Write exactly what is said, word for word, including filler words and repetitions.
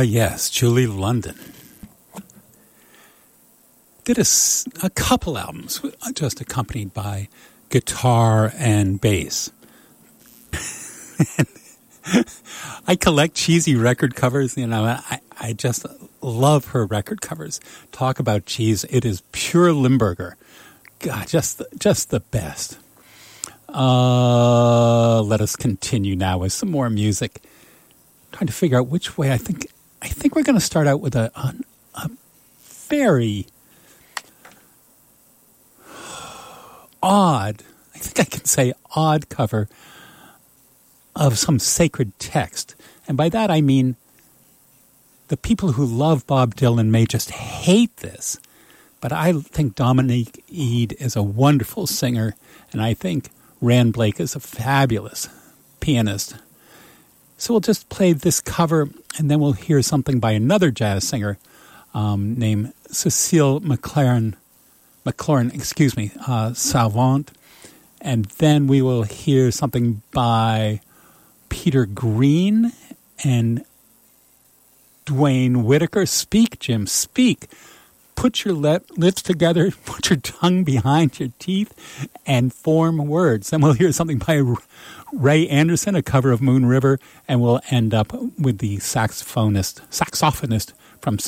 yes, Julie London. Did a, a couple albums just accompanied by guitar and bass. I collect cheesy record covers. You know, I, I just love her record covers. Talk about cheese. It is pure Limburger. God, just, just the best. Uh, let us continue now with some more music. I'm trying to figure out which way. I think I think we're going to start out with a, a, a very odd, I think I can say odd cover of some sacred text. And by that I mean the people who love Bob Dylan may just hate this, but I think Dominique Eade is a wonderful singer, and I think Rand Blake is a fabulous pianist. So we'll just play this cover, and then we'll hear something by another jazz singer um, named Cecile McLaren, McLaurin, excuse me, uh, Salvant. And then we will hear something by Peter Green and Dwayne Whitaker. Speak, Jim, speak. Put your lip, lips together, put your tongue behind your teeth, and form words. Then we'll hear something by Ray Anderson, a cover of Moon River, and we'll end up with the saxophonist, saxophonist from